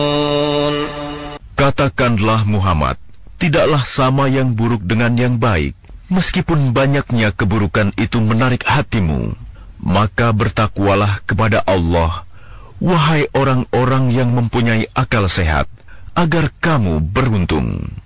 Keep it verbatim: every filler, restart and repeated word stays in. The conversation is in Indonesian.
Katakanlah Muhammad, tidaklah sama yang buruk dengan yang baik. Meskipun banyaknya keburukan itu menarik hatimu, maka bertakwalah kepada Allah, wahai orang-orang yang mempunyai akal sehat, agar kamu beruntung.